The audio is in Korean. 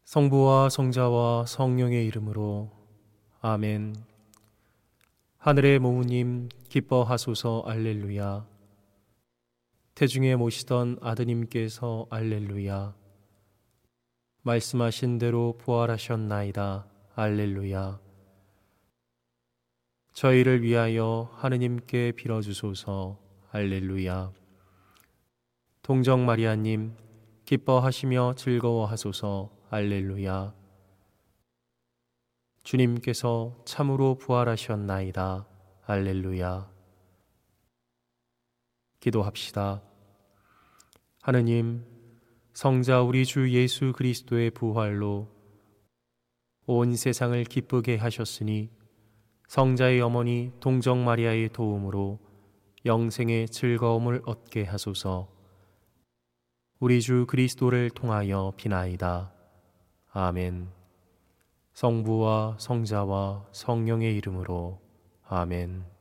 성부와 성자와 성령의 이름으로 아멘. 하늘의 모우님 기뻐하소서. 알렐루야. 태중에 모시던 아드님께서 알렐루야. 말씀하신 대로 부활하셨나이다. 알렐루야. 저희를 위하여 하느님께 빌어주소서. 알렐루야. 동정 마리아님 기뻐하시며 즐거워하소서. 알렐루야. 주님께서 참으로 부활하셨나이다. 알렐루야. 기도합시다. 하느님, 성자 우리 주 예수 그리스도의 부활로 온 세상을 기쁘게 하셨으니 성자의 어머니 동정 마리아의 도움으로 영생의 즐거움을 얻게 하소서. 우리 주 그리스도를 통하여 비나이다. 아멘. 성부와 성자와 성령의 이름으로 아멘.